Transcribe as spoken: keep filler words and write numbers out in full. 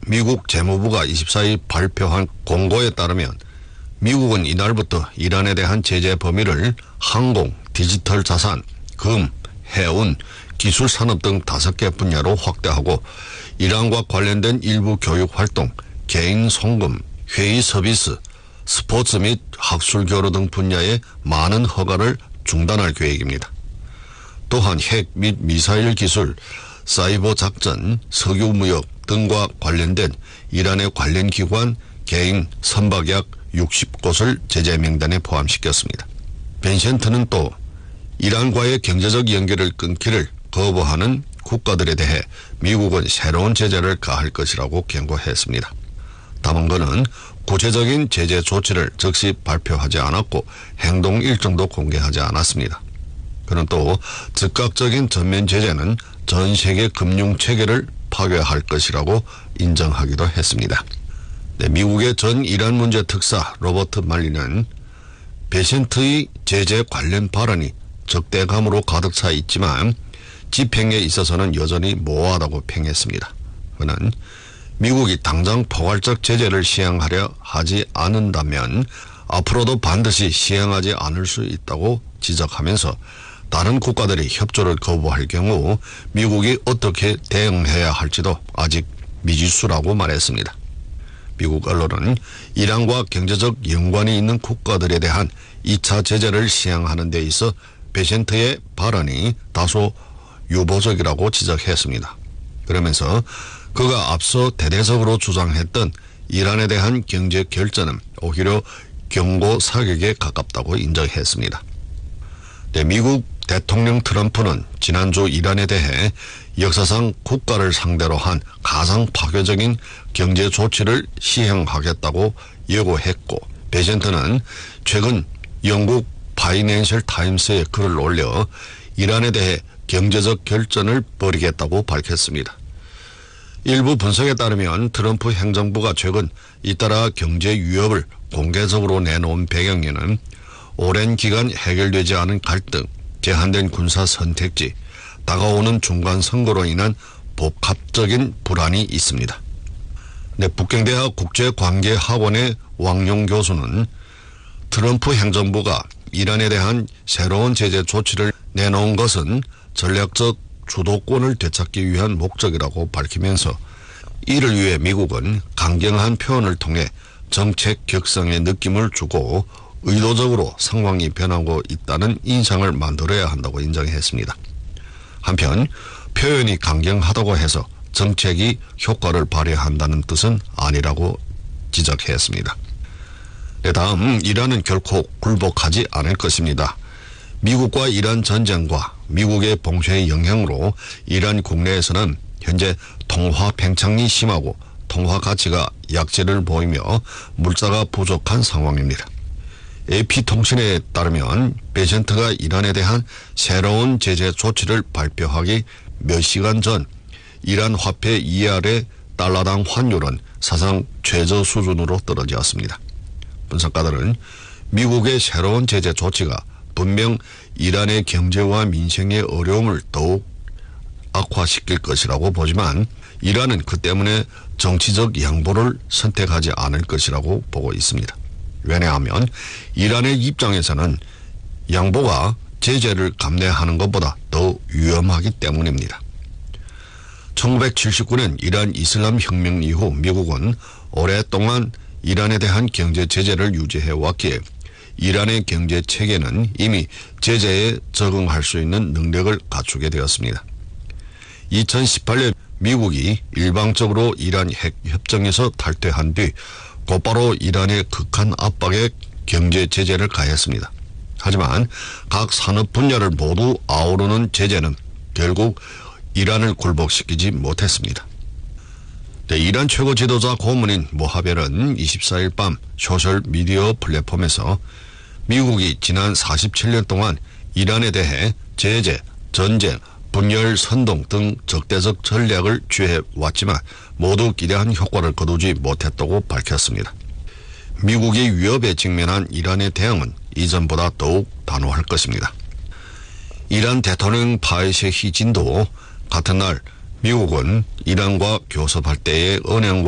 미국 재무부가 이십사일 발표한 공고에 따르면 미국은 이날부터 이란에 대한 제재 범위를 항공, 디지털 자산, 금, 해운, 기술 산업 등 다섯 개 분야로 확대하고 이란과 관련된 일부 교육 활동, 개인 송금, 회의 서비스, 스포츠 및 학술 교류 등 분야의 많은 허가를 중단할 계획입니다. 또한 핵 및 미사일 기술, 사이버 작전, 석유 무역 등과 관련된 이란의 관련 기관, 개인, 선박 약 육십 곳을 제재 명단에 포함시켰습니다. 벤센트는 또 이란과의 경제적 연결을 끊기를 거부하는 국가들에 대해 미국은 새로운 제재를 가할 것이라고 경고했습니다. 다만 그는 구체적인 제재 조치를 즉시 발표하지 않았고 행동 일정도 공개하지 않았습니다. 그는 또 즉각적인 전면 제재는 전 세계 금융 체계를 파괴할 것이라고 인정하기도 했습니다. 네, 미국의 전 이란 문제 특사 로버트 말리는 베센트의 제재 관련 발언이 적대감으로 가득 차 있지만 집행에 있어서는 여전히 모호하다고 평했습니다. 그는 미국이 당장 포괄적 제재를 시행하려 하지 않는다면 앞으로도 반드시 시행하지 않을 수 있다고 지적하면서 다른 국가들이 협조를 거부할 경우 미국이 어떻게 대응해야 할지도 아직 미지수라고 말했습니다. 미국 언론은 이란과 경제적 연관이 있는 국가들에 대한 이 차 제재를 시행하는 데 있어 베센트의 발언이 다소 유보적이라고 지적했습니다. 그러면서 그가 앞서 대대적으로 주장했던 이란에 대한 경제 결전은 오히려 경고 사격에 가깝다고 인정했습니다. 네, 미국 대통령 트럼프는 지난주 이란에 대해 역사상 국가를 상대로 한 가장 파괴적인 경제 조치를 시행하겠다고 예고했고 베센트는 최근 영국 파이낸셜 타임스에 글을 올려 이란에 대해 경제적 결전을 벌이겠다고 밝혔습니다. 일부 분석에 따르면 트럼프 행정부가 최근 잇따라 경제 위협을 공개적으로 내놓은 배경에는 오랜 기간 해결되지 않은 갈등, 제한된 군사 선택지, 다가오는 중간 선거로 인한 복합적인 불안이 있습니다. 네, 북경대학 국제관계학원의 왕용 교수는 트럼프 행정부가 이란에 대한 새로운 제재 조치를 내놓은 것은 전략적 주도권을 되찾기 위한 목적이라고 밝히면서 이를 위해 미국은 강경한 표현을 통해 정책 격성의 느낌을 주고 의도적으로 상황이 변하고 있다는 인상을 만들어야 한다고 인정했습니다. 한편 표현이 강경하다고 해서 정책이 효과를 발휘한다는 뜻은 아니라고 지적했습니다. 네, 다음 이란은 결코 굴복하지 않을 것입니다. 미국과 이란 전쟁과 미국의 봉쇄의 영향으로 이란 국내에서는 현재 통화 팽창이 심하고 통화 가치가 약세를 보이며 물자가 부족한 상황입니다. 에이피통신에 따르면 베센트가 이란에 대한 새로운 제재 조치를 발표하기 몇 시간 전 이란 화폐 이알의 달러당 환율은 사상 최저 수준으로 떨어졌습니다. 분석가들은 미국의 새로운 제재 조치가 분명 이란의 경제와 민생의 어려움을 더욱 악화시킬 것이라고 보지만 이란은 그 때문에 정치적 양보를 선택하지 않을 것이라고 보고 있습니다. 왜냐하면 이란의 입장에서는 양보가 제재를 감내하는 것보다 더 위험하기 때문입니다. 천구백칠십구 년 이란 이슬람 혁명 이후 미국은 오랫동안 이란에 대한 경제 제재를 유지해 왔기에 이란의 경제 체계는 이미 제재에 적응할 수 있는 능력을 갖추게 되었습니다. 이천십팔 년 미국이 일방적으로 이란 핵 협정에서 탈퇴한 뒤 곧바로 이란의 극한 압박에 경제 제재를 가했습니다. 하지만 각 산업 분야를 모두 아우르는 제재는 결국 이란을 굴복시키지 못했습니다. 네, 이란 최고 지도자 고문인 모하벨은 이십사 일 밤 소셜미디어 플랫폼에서 미국이 지난 사십칠 년 동안 이란에 대해 제재, 전쟁, 분열 선동 등 적대적 전략을 취해왔지만 모두 기대한 효과를 거두지 못했다고 밝혔습니다. 미국이 위협에 직면한 이란의 대응은 이전보다 더욱 단호할 것입니다. 이란 대통령 파이셰 히진도 같은 날 미국은 이란과 교섭할 때의 언행과